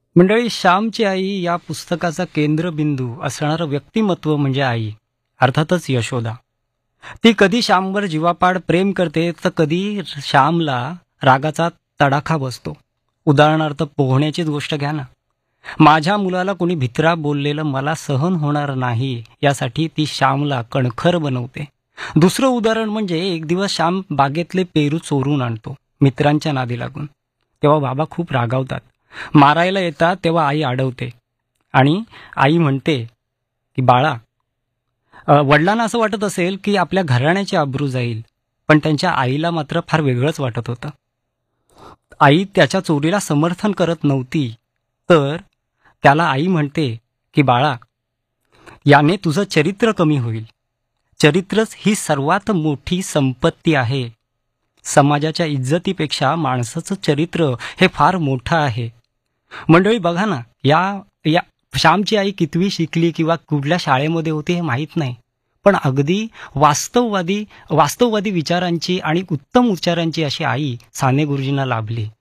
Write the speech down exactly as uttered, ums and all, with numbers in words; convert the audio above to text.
मंडळी, श्यामची आई या पुस्तकाचा केंद्रबिंदू असणारं व्यक्तिमत्व म्हणजे आई, अर्थातच यशोदा. ती कधी श्यामवर जीवापाड प्रेम करते तर कधी श्यामला रागाचा तडाखा बसतो. उदाहरणार्थ पोहण्याचीच गोष्ट घ्या ना. माझ्या मुलाला कोणी भित्रा बोललेलं मला सहन होणार नाही यासाठी ती श्यामला कणखर बनवते. दुसरं उदाहरण म्हणजे एक दिवस श्याम बागेतले पेरू चोरून आणतो मित्रांच्या नादी लागून. तेव्हा बाबा खूप रागावतात. मारायला येतात तेव्हा आई अडवते आणि आई म्हणते की बाळा, अ, वडिलांना असं वाटत असेल की आपल्या घराण्याची अब्रू जाईल, पण त्यांच्या आईला मात्र फार वेगळंच वाटत होतं. आई त्याच्या चोरीला समर्थन करत नव्हती, तर त्याला आई म्हणते की बाळा, याने तुझं चरित्र कमी होईल. चरित्रच ही सर्वात मोठी संपत्ती आहे. समाजाच्या इज्जतीपेक्षा माणसाचं चरित्र हे फार मोठं आहे. मंडळी बघा ना, या या श्यामची आई कितवी शिकली किंवा कुठल्या शाळेमध्ये होती हे माहीत नाही, पण अगदी वास्तववादी वास्तववादी विचारांची आणि उत्तम उच्चारांची अशी आई साने गुरुजींना लाभली.